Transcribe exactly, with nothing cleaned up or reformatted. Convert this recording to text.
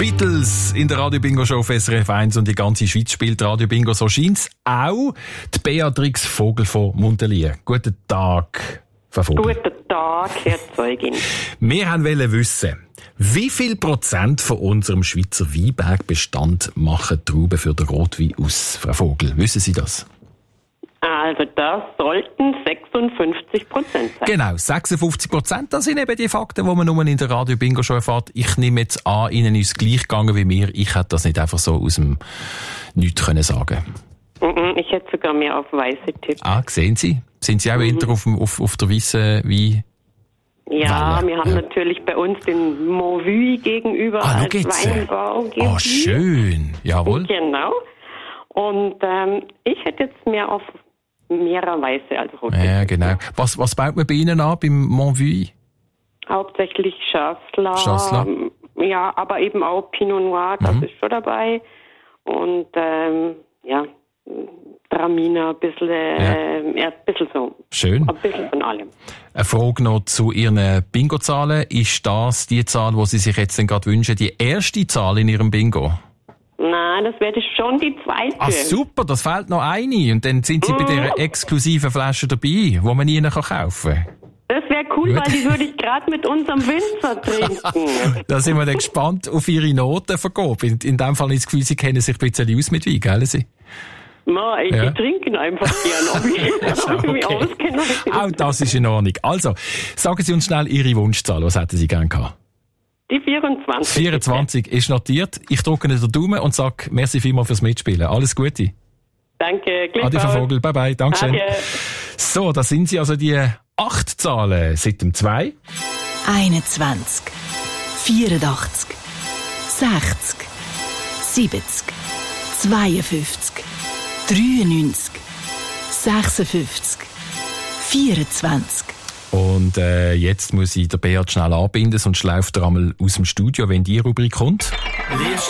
Beatles in der Radio Bingo Show auf S R F eins und die ganze Schweiz spielt Radio Bingo. So scheint's auch die Beatrix Vogel von Muntelier. Guten Tag, Frau Vogel. Guten Tag, Herr Zeugin. Wir wollten wissen, wie viel Prozent von unserem Schweizer Weinbergbestand machen Trauben für den Rotwein aus, Frau Vogel? Wissen Sie das? Also das sollten sechsundfünfzig Prozent sein. Genau, sechsundfünfzig Prozent. Das sind eben die Fakten, die man nur in der Radio Bingo Show erfährt. Ich nehme jetzt an, Ihnen ist es gleich gegangen wie mir. Ich hätte das nicht einfach so aus dem Nichts können sagen. Ich hätte sogar mehr auf weiße Tipps. Ah, sehen Sie? Sind Sie auch mhm. auf, auf, auf der weißen Wein? Ja, Welle. wir haben ja. natürlich bei uns den Montvue gegenüber ah, als Weinbau. Oh, schön. Jawohl. Genau. Und ähm, ich hätte jetzt mehr auf mehrer Weiße als Rote. Ja, genau. Was, was baut man bei Ihnen an, beim Montvue? Hauptsächlich Chasselas. Chasselas. Ja, aber eben auch Pinot Noir, das mhm. ist schon dabei. Und ähm, ja, Traminer, ein bisschen, äh, ja. ein bisschen so. Schön. Ein bisschen von allem. Eine Frage noch zu Ihren Bingo-Zahlen. Ist das die Zahl, die Sie sich jetzt gerade wünschen, die erste Zahl in Ihrem Bingo? Nein, das wäre schon die zweite. Ah, super, das fehlt noch eine. Und dann sind Sie mm. bei dieser exklusiven Flasche dabei, die man Ihnen kaufen kann. Das wäre cool, Gut. weil die würde ich gerade mit unserem Winzer trinken. Da sind wir dann gespannt auf Ihre Notenvergabe. In, in dem Fall ist das Gefühl, Sie kennen sich ein bisschen aus mit Wein, gell? Sie? Nein, ich ja. trinke einfach gerne, ob ich, ob ich mich okay. auskenne. Auch das ist in Ordnung. Also, sagen Sie uns schnell Ihre Wunschzahl. Was hätten Sie gerne gehabt? Die vierundzwanzig. vierundzwanzig ist notiert. Ich drücke Ihnen den Daumen und sage merci vielmals fürs Mitspielen. Alles Gute. Danke, gleichfalls. Adi, Frau Vogel. Bye bye. Dankeschön. Adieu. So, da sind sie also die acht Zahlen seit dem zwei. einundzwanzig, vierundachtzig, sechzig, siebzig, zweiundfünfzig, dreiundneunzig, sechsundfünfzig, vierundzwanzig. Und äh, jetzt muss ich den Beat schnell anbinden, sonst läuft er einmal aus dem Studio, wenn die Rubrik kommt. Liest